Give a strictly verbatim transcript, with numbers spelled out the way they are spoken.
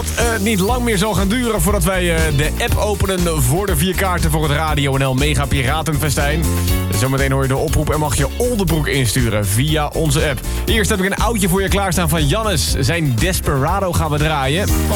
het niet lang meer zal gaan duren voordat wij uh, de app openen voor de vier kaarten voor het Radio N L Mega Piratenfestijn. Zometeen hoor je de oproep en mag je Oldebroek insturen via onze app. Eerst heb ik een oudje voor je klaarstaan van Jannes. Zijn Desperado gaan we draaien.